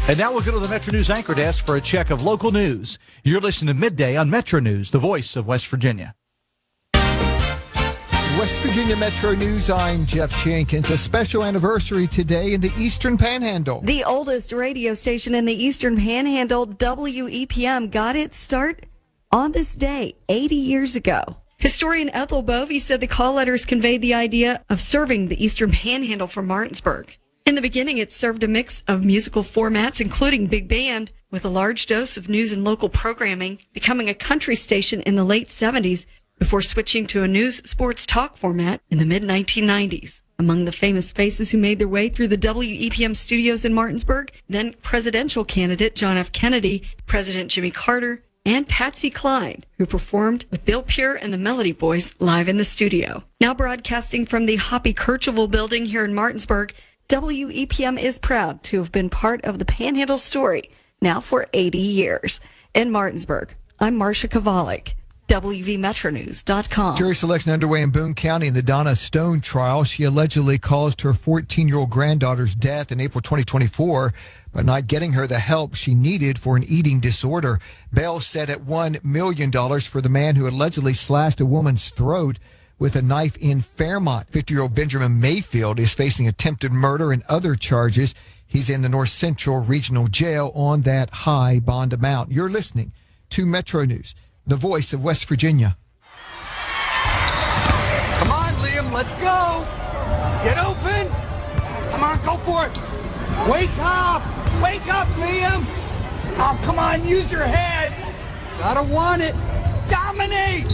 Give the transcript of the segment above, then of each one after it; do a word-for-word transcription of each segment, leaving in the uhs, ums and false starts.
And now we'll go to the Metro News Anchor Desk for a check of local news. You're listening to Midday on Metro News, the voice of West Virginia. West Virginia Metro News, I'm Jeff Jenkins. A special anniversary today in the Eastern Panhandle. The oldest radio station in the Eastern Panhandle, W E P M, got its start on this day eighty years ago. Historian Ethel Bovey said the call letters conveyed the idea of serving the Eastern Panhandle from Martinsburg. In the beginning, it served a mix of musical formats, including big band, with a large dose of news and local programming, becoming a country station in the late seventies before switching to a news sports talk format in the mid nineteen nineties. Among the famous faces who made their way through the W E P M studios in Martinsburg, then presidential candidate John F. Kennedy, President Jimmy Carter, and Patsy Cline, who performed with Bill Pure and the Melody Boys live in the studio. Now broadcasting from the Hoppy Kercheval building here in Martinsburg, W E P M is proud to have been part of the Panhandle story now for eighty years. In Martinsburg, I'm Marcia Kovalik. W V Metro News dot com. Jury selection underway in Boone County in the Donna Stone trial. She allegedly caused her fourteen-year-old granddaughter's death in April twenty twenty-four by not getting her the help she needed for an eating disorder. Bail set at one million dollars for the man who allegedly slashed a woman's throat with a knife in Fairmont. fifty-year-old Benjamin Mayfield is facing attempted murder and other charges. He's in the North Central Regional Jail on that high bond amount. You're listening to Metro News, the voice of West Virginia. Come on, Liam, let's go. Get open. Come on, go for it. Wake up. Wake up, Liam. Oh, come on, use your head. Gotta want it. Dominate.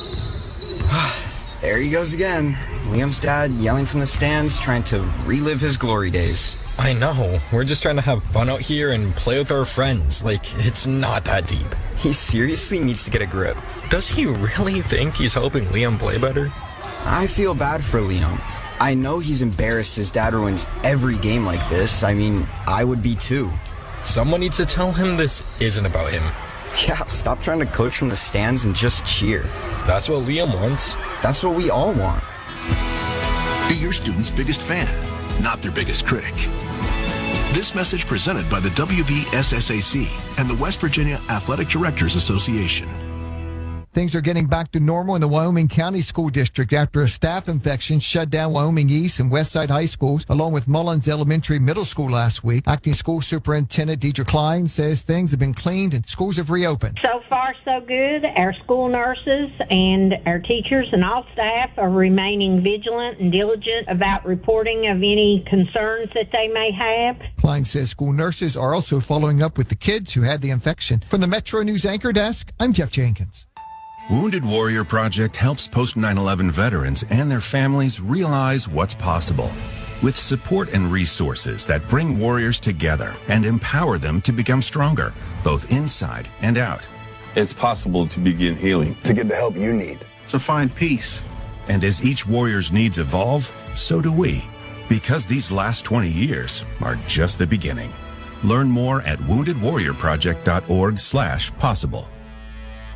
There he goes again. Liam's dad yelling from the stands, trying to relive his glory days. I know. We're just trying to have fun out here and play with our friends. Like, it's not that deep. He seriously needs to get a grip. Does he really think he's helping Liam play better? I feel bad for Liam. I know he's embarrassed his dad ruins every game like this. I mean, I would be too. Someone needs to tell him this isn't about him. Yeah, stop trying to coach from the stands and just cheer. That's what Liam wants. That's what we all want. Be your student's biggest fan, not their biggest critic. This message presented by the W V S S A C and the West Virginia Athletic Directors Association. Things are getting back to normal in the Wyoming County School District after a staph infection shut down Wyoming East and Westside High Schools, along with Mullins Elementary Middle School last week. Acting School Superintendent Deidre Klein says things have been cleaned and schools have reopened. So far, so good. Our school nurses and our teachers and all staff are remaining vigilant and diligent about reporting of any concerns that they may have. Klein says school nurses are also following up with the kids who had the infection. From the Metro News Anchor Desk, I'm Jeff Jenkins. Wounded Warrior Project helps post nine eleven veterans and their families realize what's possible. With support and resources that bring warriors together and empower them to become stronger, both inside and out. It's possible to begin healing. To get the help you need. To find peace. And as each warrior's needs evolve, so do we. Because these last twenty years are just the beginning. Learn more at wounded warrior project dot org slash possible.